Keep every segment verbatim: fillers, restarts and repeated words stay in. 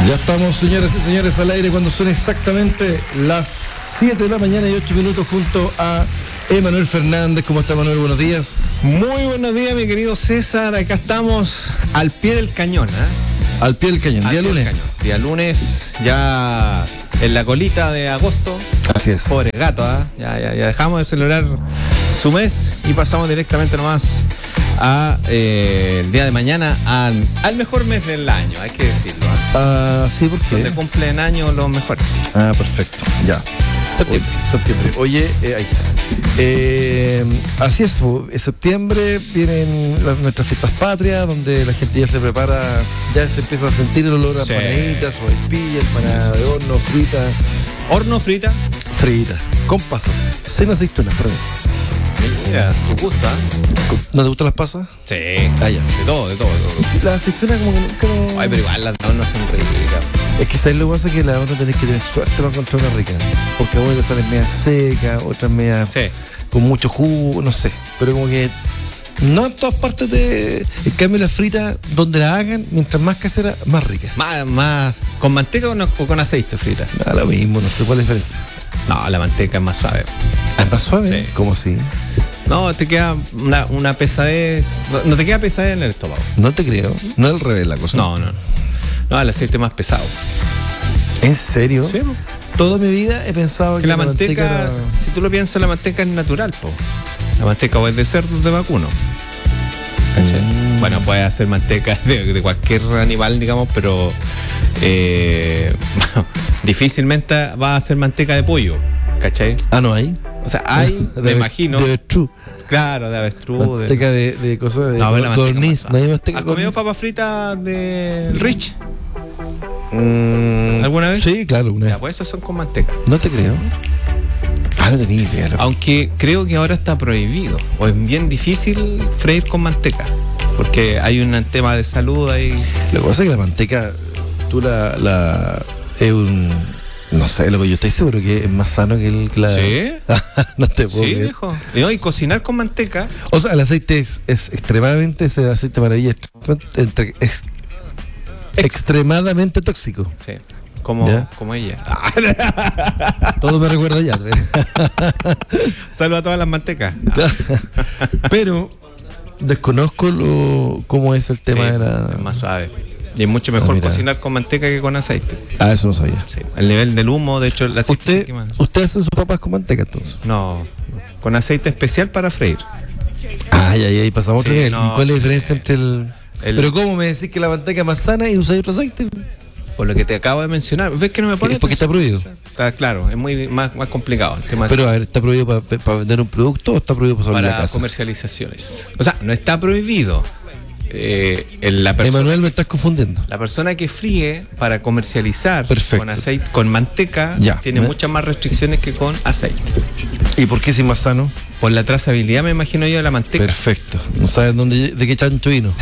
Ya estamos, señoras y señores, al aire cuando son exactamente las siete de la mañana y ocho minutos junto a Emanuel Fernández. ¿Cómo está, Manuel? Buenos días. Muy buenos días, mi querido César. Acá estamos al pie del cañón, ¿eh? Al pie del cañón, al día pie lunes. Cañón. Día lunes, ya en la colita de agosto. Así es. Pobre gato, ¿eh? ya, ya, ya dejamos de celebrar su mes y pasamos directamente nomás a eh, el día de mañana al, al mejor mes del año, hay que decirlo. ¿eh? Ah, sí, ¿por qué? Donde cumplen años los mejores. Ah, perfecto, ya. Septiembre. Oye, septiembre. Oye, eh, ahí está. Eh, así es, en septiembre vienen las, nuestras fiestas patrias, donde la gente ya se prepara, ya se empieza a sentir el olor a Sí. empanaditas, o empillas, empanada de horno, frita. Horno frita. Frita, con pasas, sin aceitunas, perdón. Mira, tu gusta. ¿No te gustan las pasas? Sí. Ah, ya. De todo, de todo, de todo. Sí, las aceitunas como que nunca me... Ay, pero igual las de horno son ricas. Es que sabes lo que pasa, que la otra tenés que tener suerte para encontrar una rica. Porque a vos te salen media seca, otras media Sí. con mucho jugo, no sé. Pero como que no en todas partes de... En cambio la frita, donde la hagan, mientras más casera, más rica. Más, más. ¿Con manteca o, no, o con aceite frita? Da lo mismo, no sé cuál es la diferencia. No, la manteca es más suave. ¿Es más suave? Sí. ¿Cómo así? No, te queda una, una pesadez. No, no te queda pesadez en el estómago. No te creo. No es al revés la cosa. No, no, no. No, el aceite es más pesado. ¿En serio? Sí, po. Toda mi vida he pensado que, Que la manteca, era- si tú lo piensas, la manteca es natural, po. La manteca o es de cerdo o de vacuno. ¿Cachai? Mm. Bueno, puede hacer manteca de, de cualquier animal, digamos, pero eh, difícilmente va a hacer manteca de pollo. ¿Cachai? Ah, no hay. O sea, hay, De me ave- imagino. De avestruz. Claro, de avestruz. de- Manteca de, de cosas de No, pero la manteca corniz. más ¿No hay suave. manteca ¿Has comido corniz? papas fritas del Rich? Mm, ¿Alguna vez? Sí, claro, una Ya, vez. pues esas son con manteca. No te creo. Ah, no tenía idea. loco. Aunque creo que ahora está prohibido. O es bien difícil freír con manteca. Porque hay un tema de salud ahí. Lo que pasa es que la manteca, tú la... la es un... No sé, loco, yo estoy seguro que es más sano que el... Que la... ¿Sí? No te puedo Sí, creer. viejo. Y, no, y cocinar con manteca. O sea, el aceite es, es extremadamente... Ese aceite maravilla entre, es extremadamente tóxico. Sí. Como, ¿Ya? como ella. Todo me recuerda ya. Saludos a todas las mantecas. Pero desconozco lo, cómo es el tema Sí, de la... es más suave. Y es mucho mejor Ah, mira. cocinar con manteca que con aceite. Ah, eso no sabía. Sí. El nivel del humo, de hecho, el aceite se ¿Usted, quema. ¿Usted hace sus papas con manteca entonces? No, con aceite especial para freír. Ay, ay, ay, pasamos a otro Sí, nivel. no, ¿Y cuál es la sí. diferencia entre el... El- Pero ¿cómo me decís que la manteca es más sana y usáis otro aceite? Por lo que te acabo de mencionar. ¿Ves que no me pones? Porque está prohibido. Está claro, es muy más, más complicado el tema. Pero a ver, ¿está prohibido para vender un producto o está prohibido para usarlo en la para casa? comercializaciones. O sea, no está prohibido. Eh, el- la, persona, Emanuel, me estás confundiendo. la persona que fríe para comercializar Perfecto. con aceite, con manteca, Ya. tiene ¿Me? muchas más restricciones que con aceite. ¿Y por qué es más sano? Por la trazabilidad, me imagino yo, de la manteca. Perfecto. No sabes dónde, de qué chancho vino.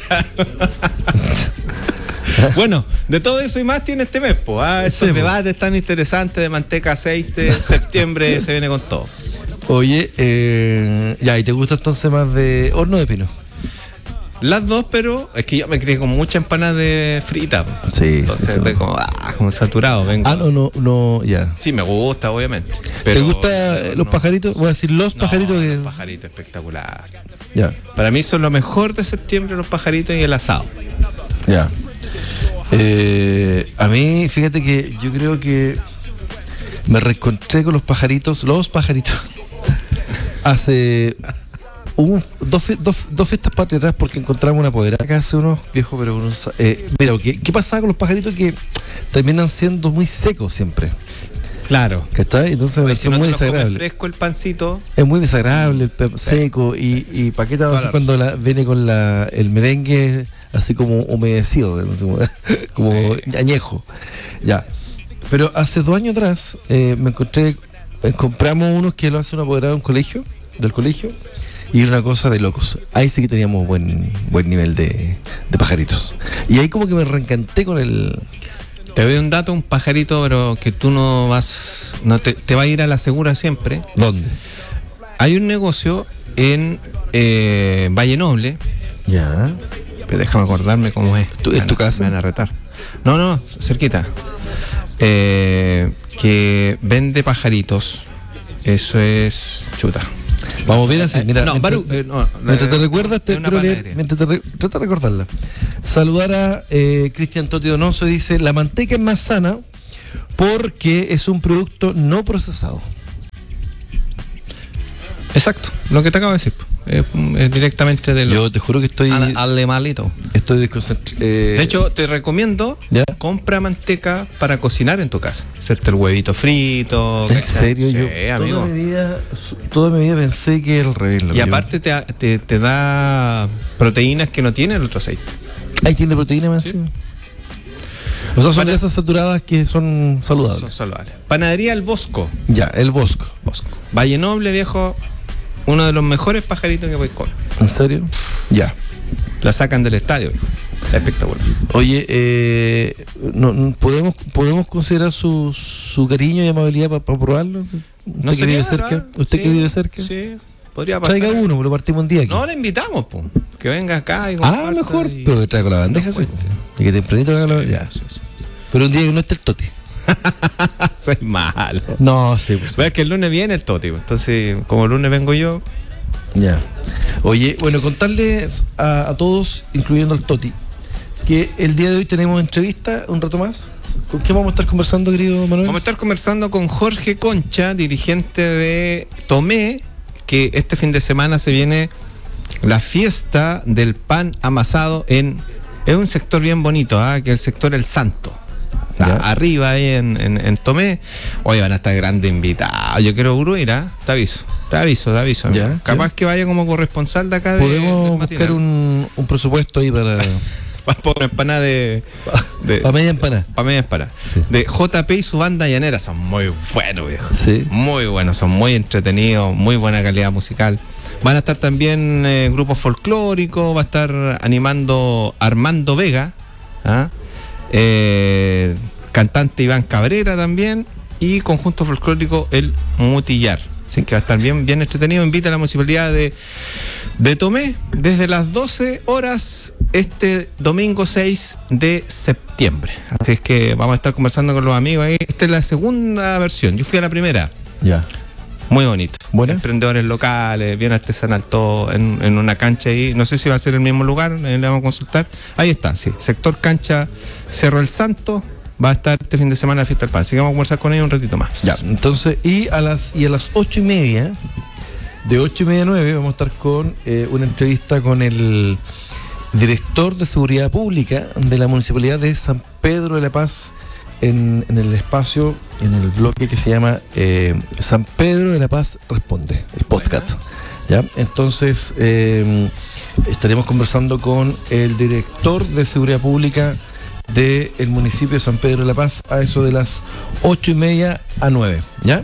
Bueno, de todo eso y más tiene este mes, pues. ¿ah? Esos Sí, po. debates tan interesantes de manteca, aceite, septiembre se viene con todo. Oye, eh, ya, ¿y te gusta entonces más de horno de pino? Las dos, pero es que yo me crié con mucha empanada de frita. po. Sí, Entonces, sí, sí. ve como, ah, como saturado. Vengo. Ah, no, no, no, ya. Sí, me gusta, obviamente. ¿Te Pero gustan no, los no. pajaritos? Voy a decir los No, pajaritos. que- Los pajaritos, espectacular. Ya, Para mí son lo mejor de septiembre, los pajaritos y el asado. ya. Eh, a mí, fíjate que yo creo que me reencontré con los pajaritos, los pajaritos, hace un- dos, fi- dos, dos fiestas patrias atrás, porque encontramos una podera acá hace unos viejos, pero unos, eh, mira, ¿qué, ¿qué pasaba con los pajaritos? Que terminan siendo muy secos siempre, Claro. ¿cachai? Entonces me Porque si pareció no muy te los comes desagradable. fresco el pancito, Es muy desagradable el pe- seco y, y paqueta Toda así la cuando la, viene con la, el merengue así como humedecido, no sé, como, como Sí. añejo. Ya. Pero hace dos años atrás eh, me encontré, eh, compramos unos que lo hace un apoderado de un colegio, del colegio, y era una cosa de locos. Ahí sí que teníamos buen, buen nivel de, de pajaritos. Y ahí como que me reencanté con el... te doy un dato, un pajarito, pero que tú no vas, no te, te va a ir a la segura siempre. ¿Dónde? Hay un negocio en eh, Valle Noble, Ya. Pero déjame acordarme cómo es. ¿Tu, ¿Es tu casa? Me van a retar. No, no, cerquita. Eh, que vende pajaritos. Eso es chuta. Vamos bien así, mira. No, mientras, Baru, eh, no, mientras te eh, recuerdas, te es una quiero leer, panadería. mientras te re, trata de recordarla. Saludar a eh, Cristian Toti Donoso, dice, la manteca es más sana porque es un producto no procesado. Exacto, lo que te acabo de decir. Es, es directamente del Yo te juro que estoy al, al malito. estoy desconcentrado. Eh, De hecho, te recomiendo, ¿ya? compra manteca para cocinar en tu casa. Hacerte el huevito frito. ¿En ¿cachai? serio? Sí, Yo amigo. Toda mi vida, toda mi vida pensé que era al revés. lo Y que aparte te, te, te da proteínas que no tiene el otro aceite. yo- ahí tiene proteína más Sí. encima. O sea, son Pana- grasas saturadas que son saludables. Son saludables. Panadería El Bosco. Ya, el Bosco. Bosco. Valle Noble, viejo. Uno de los mejores pajaritos que podéis comer. ¿En serio? Ya. La sacan del estadio, viejo. Espectacular. Oye, eh, no, no- ¿podemos, ¿podemos considerar su, su cariño y amabilidad para probarlo? ¿Usted No que sería vive raro, cerca? ¿eh? ¿Usted Sí, que vive cerca? Sí, podría pasar. Traiga uno, lo partimos un día aquí. No, le invitamos, po. Que venga acá y ah, comparta mejor, y- pero que traiga la bandeja, nos sí. cuente. Y que tempranito haga la... Sí, Ya. sí, sí. Pero un día que no esté el Toti. Soy malo. No, sí, pues. Ves que el lunes viene el Toti, pues. Entonces, como el lunes vengo yo, Ya. Oye, bueno, contarles a, a todos, incluyendo al Toti, que el día de hoy tenemos entrevista un rato más. ¿Con quién vamos a estar conversando, querido Manuel? vamos a estar conversando con Jorge Concha, dirigente de Tomé, que este fin de semana se viene la fiesta del pan amasado en... Es un sector bien bonito, ¿ah? Que es el sector El Santo. Ya. Arriba ahí en, en, en Tomé. Hoy van a estar grandes invitados. Yo quiero Guru ir, ¿ah? Te aviso, te aviso, te aviso. amigo. Ya, Capaz ya. que vaya como corresponsal de acá de, Podemos del buscar matinal. un, un presupuesto ahí para, Para poner empanada de... de para media empanada. para media empanada. Sí. De J P y su banda llanera. Son muy buenos, viejo. Sí. Muy buenos, son muy entretenidos, muy buena calidad musical. Van a estar también eh, grupos folclóricos, va a estar animando Armando Vega, ¿ah? eh, cantante Iván Cabrera también, y conjunto folclórico El Mutillar. Así que va a estar bien, bien entretenido. Invita a la municipalidad de, de Tomé desde las doce horas este domingo seis de septiembre. Así es que vamos a estar conversando con los amigos ahí. Esta es la segunda versión. Yo fui a la primera. Ya. Muy bonito. Buena. Emprendedores locales, bien artesanal todo, en, en una cancha ahí. No sé si va a ser el mismo lugar, ahí le vamos a consultar. Ahí está, sí. Sector Cancha Cerro El Santo. Va a estar este fin de semana la fiesta del pan. Así que vamos a conversar con ellos un ratito más. Ya. Entonces, y a las y a las ocho y media, de ocho y media a nueve, vamos a estar con eh, una entrevista con el director de Seguridad Pública de la Municipalidad de San Pedro de la Paz, en, en el espacio, en el bloque que se llama eh, San Pedro de la Paz Responde, el podcast. ¿Ya? Entonces, eh, estaremos conversando con el director de Seguridad Pública del municipio de San Pedro de la Paz a eso de las ocho y media a nueve, ¿ya?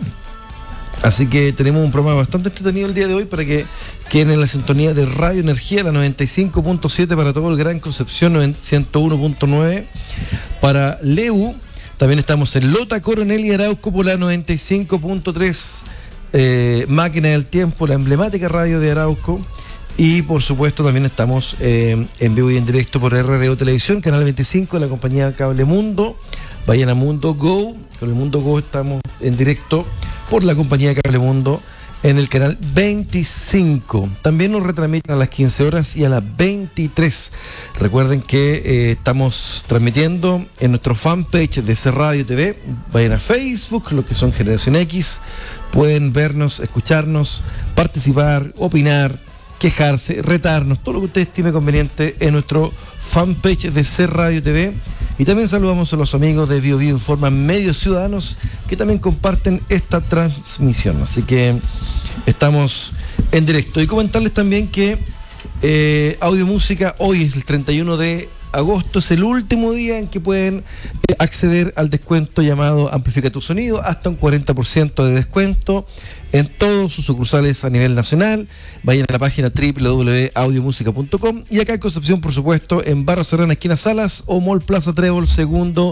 Así que tenemos un programa bastante entretenido el día de hoy para que queden en la sintonía de Radio Energía, la noventa y cinco punto siete para todo el Gran Concepción, ciento uno punto nueve para Leu. También estamos en Lota, Coronel y Arauco por la noventa y cinco punto tres, eh, Máquina del Tiempo, la emblemática radio de Arauco. Y por supuesto también estamos eh, en vivo y en directo por R D O Televisión, Canal veinticinco de la compañía Cable Mundo. Vayan a Mundo Go, con el Mundo Go estamos en directo por la compañía Cable Mundo en el canal veinticinco. También nos retransmiten a las quince horas y a las veintitrés. Recuerden que eh, estamos transmitiendo en nuestro fanpage de C Radio T V. Vayan a Facebook, los que son Generación X. Pueden vernos, escucharnos, participar, opinar, quejarse, retarnos, todo lo que usted estime conveniente en nuestro fanpage de C Radio T V. Y también saludamos a los amigos de Bio Bio Informa, Medios Ciudadanos, que también comparten esta transmisión. Así que estamos en directo. Y comentarles también que eh, Audio Música, hoy es el treinta y uno de agosto, es el último día en que pueden eh, acceder al descuento llamado Amplifica tu Sonido, hasta un cuarenta por ciento de descuento en todos sus sucursales a nivel nacional. Vayan a la página doble u doble u doble u punto audio música punto com y acá en Concepción, por supuesto, en Barra Serrana, esquina Salas o Mall Plaza Trébol, segundo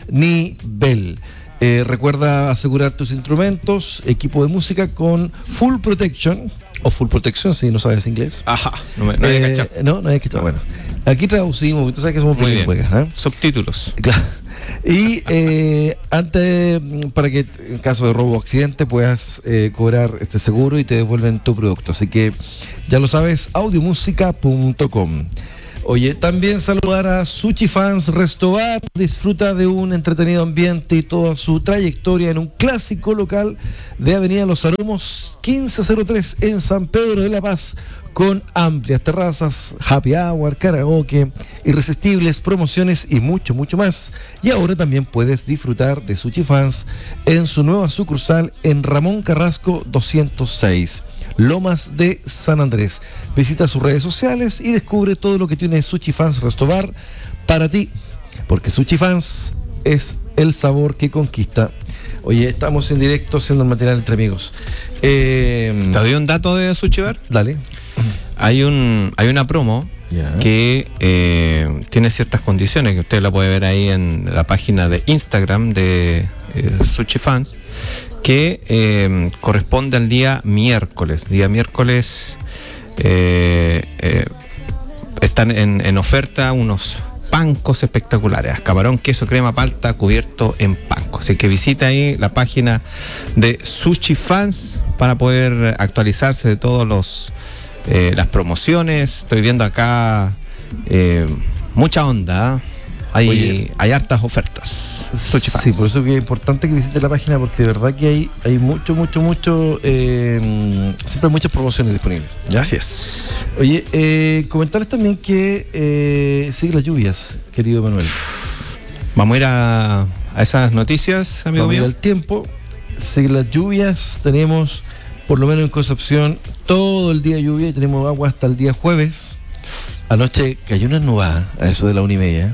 nivel. Eh, recuerda asegurar tus instrumentos, equipo de música con Full Protection, o Full Protection si no sabes inglés. Ajá, no me no me Eh, cachado. no, no hay que estar bueno. Aquí traducimos, tú sabes que somos bilingües, ¿eh? Subtítulos. Claro. Y eh, antes, para que en caso de robo o accidente puedas eh, cobrar este seguro y te devuelven tu producto. Así que ya lo sabes, audiomúsica punto com. Oye, también saludar a Sushi Fans Restobar. Disfruta de un entretenido ambiente y toda su trayectoria en un clásico local de Avenida Los Aromos quince cero tres en San Pedro de la Paz, con amplias terrazas, happy hour, karaoke, irresistibles promociones y mucho, mucho más. Y ahora también puedes disfrutar de Sushi Fans en su nueva sucursal en Ramón Carrasco doscientos seis, Lomas de San Andrés. Visita sus redes sociales y descubre todo lo que tiene Sushi Fans Restobar para ti, porque Sushi Fans es el sabor que conquista. Oye, estamos en directo haciendo el material entre amigos. Eh, ¿Te doy un dato de Sushi Bar? Dale. Hay un hay una promo yeah. que eh, tiene ciertas condiciones que usted la puede ver ahí en la página de Instagram de eh, Sushi Fans, que eh, corresponde al día miércoles. Día miércoles eh, eh, están en, en oferta unos pancos espectaculares, camarón, queso, crema, palta, cubierto en panco. Así que visita ahí la página de Sushi Fans para poder actualizarse de todos los eh, las promociones. Estoy viendo acá eh, mucha onda, ¿eh? Hay, Oye, hay hartas ofertas. Sushi Fans. Sí, por eso que es importante que visite la página, porque de verdad que hay, hay mucho, mucho, mucho, eh, siempre hay muchas promociones disponibles. ¿Ya? Así es. Oye, eh, comentarles también que eh, sigue las lluvias, querido Manuel. Vamos a ir a, a esas noticias, amigo Vamos mío. Vamos a ir al tiempo. Sigue las lluvias, tenemos, por lo menos en Concepción, todo el día lluvia y tenemos agua hasta el día jueves. Anoche cayó una nubada a eso de la una y media.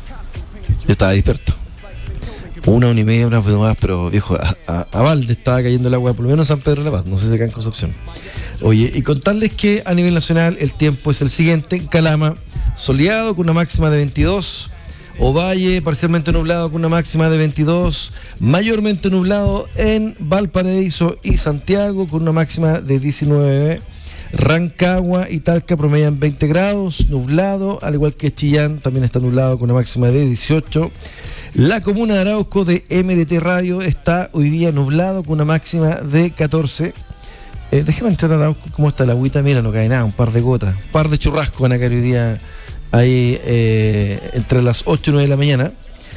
Yo estaba despierto. Una, una y media, unas nubadas, pero viejo, a, a, a balde estaba cayendo el agua, por lo menos en San Pedro de la Paz, no sé si acá en Concepción. Oye, y contarles que a nivel nacional el tiempo es el siguiente: en Calama, soleado con una máxima de veintidós, Ovalle parcialmente nublado con una máxima de veintidós, mayormente nublado en Valparaíso y Santiago con una máxima de diecinueve, Rancagua y Talca promedian veinte grados, nublado, al igual que Chillán también está nublado con una máxima de dieciocho. La comuna de Arauco de M D T Radio está hoy día nublado con una máxima de catorce. Eh, déjeme entrar a Arauco, ¿cómo está la agüita? Mira, no cae nada, un par de gotas, un par de churrascos van a caer hoy día ahí eh, entre las ocho y nueve de la mañana.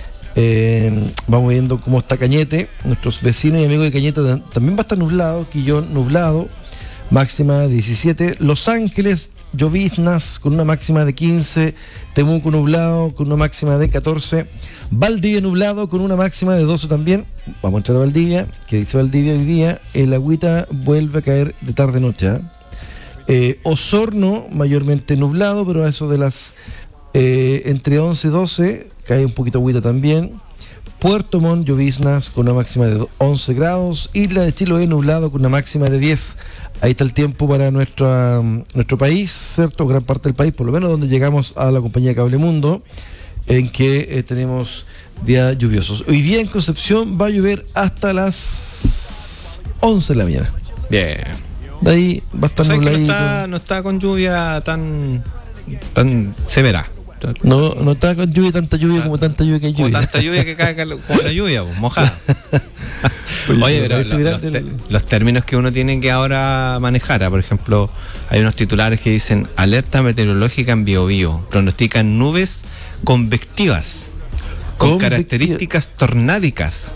Eh, vamos viendo cómo está Cañete, nuestros vecinos y amigos de Cañete también va a estar nublado, Quillón nublado, máxima diecisiete, Los Ángeles lloviznas con una máxima de quince, Temuco nublado con una máxima de catorce, Valdivia nublado con una máxima de doce también. Vamos a entrar a Valdivia, que dice Valdivia hoy día, el agüita vuelve a caer de tarde noche, ¿eh? Eh, Osorno mayormente nublado, pero a eso de las eh, entre once y doce cae un poquito agüita también. Puerto Montt lloviznas con una máxima de once grados, Isla de Chiloé nublado con una máxima de diez. Ahí está el tiempo para nuestra, nuestro país, ¿cierto? Gran parte del país, por lo menos donde llegamos a la compañía Cable Mundo, en que eh, tenemos días lluviosos. Hoy día en Concepción va a llover hasta las once de la mañana. Bien. De ahí va a estar nubladito. No está, no está con lluvia tan, tan severa. No, no está con lluvia, tanta lluvia ah, como tanta lluvia que hay lluvia. Como tanta lluvia que cae como la lluvia, pues, mojada. Oye, Oye pero lo, los, te, los términos que uno tiene que ahora manejar, por ejemplo, hay unos titulares que dicen: alerta meteorológica en Biobío, pronostican nubes convectivas con Convectiva. características tornádicas.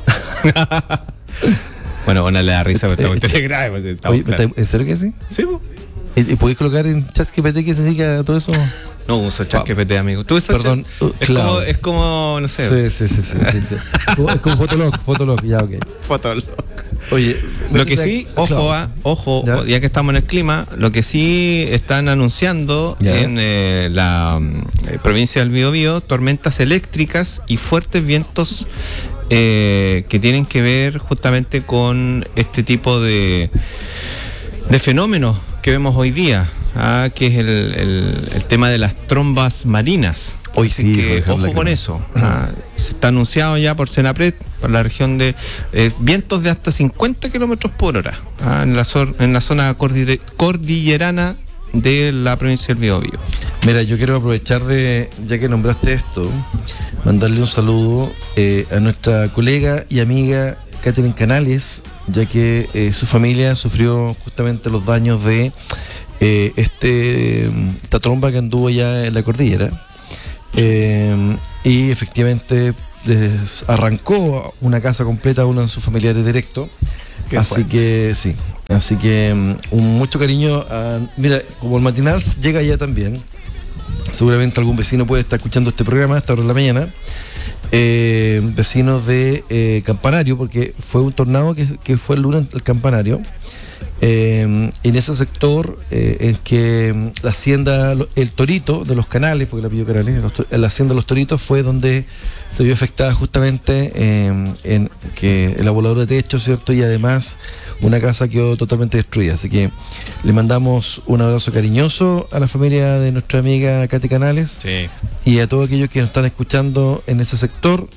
Bueno, bueno, le da risa porque esta cuestión es grave. Pues, Oye, claro. ¿En serio que sí? Sí, pues. ¿Y podéis colocar en ChatGPT qué significa todo eso? No uso ChatGPT, amigo. ¿Tú usas Perdón, chat? es, claro. como, es como, no sé. Sí, sí, sí. sí, sí, sí. Es como Fotolog, Fotolog, ya, ok. Fotolog. Oye, lo que sí, ojo, claro. a, ojo, ¿Ya? ya que estamos en el clima, lo que sí están anunciando ¿Ya? en eh, la eh, provincia del Biobío, tormentas eléctricas y fuertes vientos eh, que tienen que ver justamente con este tipo de, de fenómenos que vemos hoy día, ah, que es el, el, el tema de las trombas marinas. Hoy sí, que, ojo con eso. Ah, se está anunciado ya por Senapred, por la región de eh, vientos de hasta cincuenta kilómetros por hora, ah, en, la zor, en la zona cordille, cordillerana de la provincia del Biobío. Mira, yo quiero aprovechar de, ya que nombraste esto, mandarle un saludo eh, a nuestra colega y amiga Catherine Canales, ya que eh, su familia sufrió justamente los daños de eh, este esta tromba que anduvo ya en la cordillera. Eh, y efectivamente eh, arrancó una casa completa a uno de sus familiares directos. Así fuerte. que sí, así que um, un mucho cariño a, mira, como el matinal llega ya también, seguramente algún vecino puede estar escuchando este programa a esta hora de la mañana, eh, vecinos de eh, Campanario, porque fue un tornado que, que fue el lunes el Campanario. Eh, en ese sector eh, en que la hacienda El Torito de los Canales, porque la pidió Canales, los, la hacienda Los Toritos fue donde se vio afectada justamente eh, en que el volador de techo, ¿cierto? Y además una casa quedó totalmente destruida. Así que le mandamos un abrazo cariñoso a la familia de nuestra amiga Katy Canales, sí, y a todos aquellos que nos están escuchando en ese sector.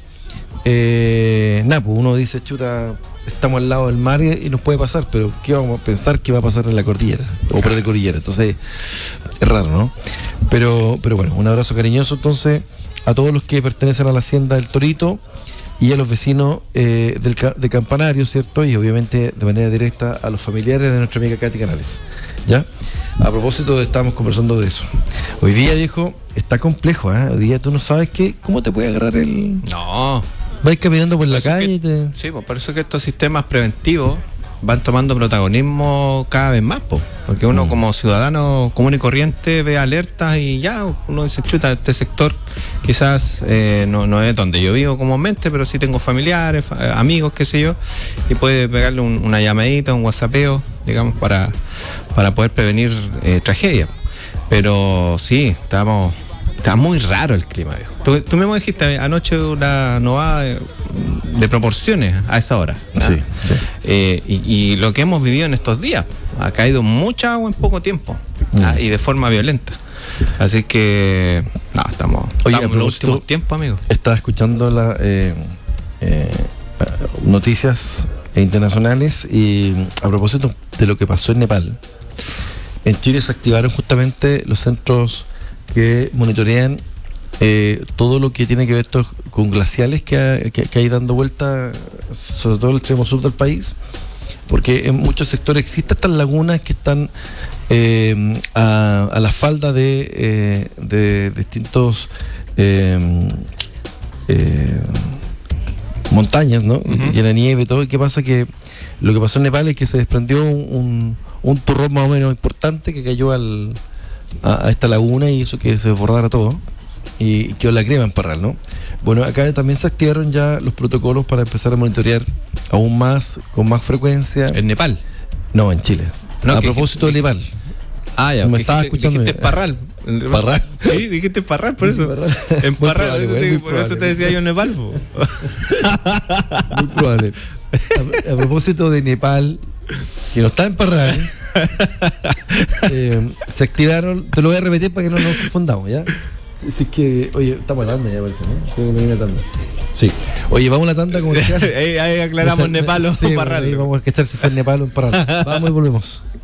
Eh, nada, pues uno dice, chuta, estamos al lado del mar y, y nos puede pasar, pero ¿qué vamos a pensar que va a pasar en la cordillera o por de cordillera? Entonces es raro, ¿no? Pero, pero bueno, un abrazo cariñoso entonces a todos los que pertenecen a la hacienda del Torito y a los vecinos eh, del, de Campanario, ¿cierto? Y obviamente de manera directa a los familiares de nuestra amiga Katy Canales, ¿ya? A propósito, estamos conversando de eso. Hoy día, viejo, está complejo, ¿eh? Hoy día tú no sabes qué, cómo te puede agarrar el... No. Vais caminando por, por la calle que, y te... Sí, pues por eso que estos sistemas preventivos van tomando protagonismo cada vez más, pues, porque uno mm. como ciudadano común y corriente ve alertas y ya uno dice, chuta, este sector quizás eh, no, no es donde yo vivo comúnmente, pero sí tengo familiares, fa- amigos, qué sé yo, y puede pegarle un, una llamadita, un whatsappeo, digamos, para, para poder prevenir eh, tragedias. Pero sí, estamos... Está muy raro el clima, viejo. Tú, tú mismo dijiste anoche una novada de, de proporciones a esa hora. ¿Ah? Sí, sí. Eh, y, y lo que hemos vivido en estos días, ha caído mucha agua en poco tiempo, mm. ¿ah? Y de forma violenta. Así que, no, estamos, Oye, estamos en los últimos tiempos, amigos. Estaba escuchando las eh, eh, noticias internacionales y a propósito de lo que pasó en Nepal, en Chile se activaron justamente los centros que monitorean eh, todo lo que tiene que ver esto con glaciales que, ha, que, que hay dando vuelta, sobre todo en el extremo sur del país, porque en muchos sectores existen estas lagunas que están eh, a, a la falda de, eh, de distintos eh, eh, montañas, ¿no? Uh-huh. Llena de nieve y todo. ¿Y qué pasa? Que lo que pasó en Nepal es que se desprendió un, un, un turrón más o menos importante que cayó al A, a esta laguna y hizo que se desbordara todo y quedó la crema en Parral, ¿no? Bueno, acá también se activaron ya los protocolos para empezar a monitorear aún más, con más frecuencia. ¿En Nepal? No, en Chile. No, a propósito de Nepal. Ah, ya. No me dijiste, estaba escuchando. Dijiste Parral. Parral. Sí, dijiste Parral, por eso. Parral. En Parral, probable, te, por probable, eso te decía yo en Nepal. Muy probable. A, a propósito de Nepal, que no está en Parral, eh, se activaron, te lo voy a repetir para que no nos confundamos, ¿ya? Si es que, oye, estamos a la tanda ya parece, ¿no? Tengo que venir a la tanda. Sí. Oye, vamos a la tanda comercial. ahí, ahí aclaramos o sea, Nepal o sí, Parral. Ahí vamos a cachar si fue en Nepal o en Parral. Vamos y volvemos.